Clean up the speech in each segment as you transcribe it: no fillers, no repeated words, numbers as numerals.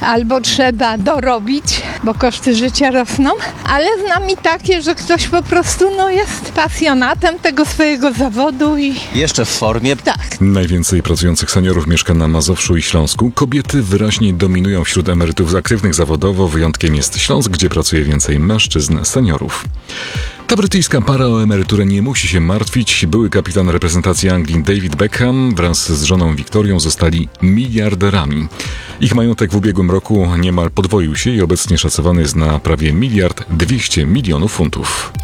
albo trzeba dorobić, bo koszty życia rosną, ale znam i takie, że ktoś po prostu jest pasjonatem tego swojego zawodu i... Jeszcze w formie. Tak. Najwięcej pracujących seniorów mieszka na Mazowszu i Śląsku. Kobiety wyraźnie dominują wśród emerytów aktywnych zawodowo. Wyjątkiem jest Śląsk, gdzie pracuje więcej mężczyzn seniorów. Ta brytyjska para o emeryturę nie musi się martwić. Były kapitan reprezentacji Anglii David Beckham wraz z żoną Wiktorią zostali miliarderami. Ich majątek w ubiegłym roku niemal podwoił się i obecnie szacowany jest na prawie 1 200 000 000 funtów.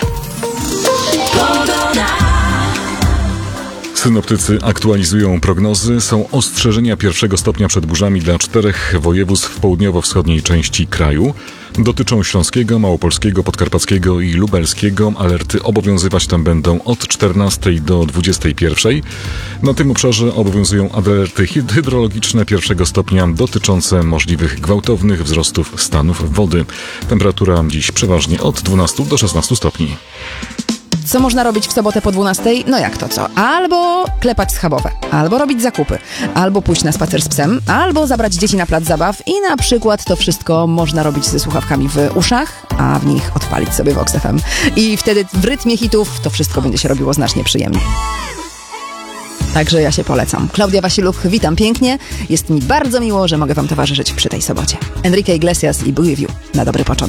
Synoptycy aktualizują prognozy. Są ostrzeżenia 1 stopnia przed burzami dla 4 województw w południowo-wschodniej części kraju. Dotyczą Śląskiego, Małopolskiego, Podkarpackiego i Lubelskiego. Alerty obowiązywać tam będą od 14 do 21. Na tym obszarze obowiązują alerty hydrologiczne 1 stopnia dotyczące możliwych gwałtownych wzrostów stanów wody. Temperatura dziś przeważnie od 12 do 16 stopni. Co można robić w sobotę po 12? No jak to co? Albo klepać schabowe, albo robić zakupy, albo pójść na spacer z psem, albo zabrać dzieci na plac zabaw i na przykład to wszystko można robić ze słuchawkami w uszach, a w nich odpalić sobie Vox FM. I wtedy w rytmie hitów to wszystko będzie się robiło znacznie przyjemniej. Także ja się polecam. Klaudia Wasiluk, witam pięknie. Jest mi bardzo miło, że mogę wam towarzyszyć przy tej sobocie. Enrique Iglesias i Be With You. Na dobry początek.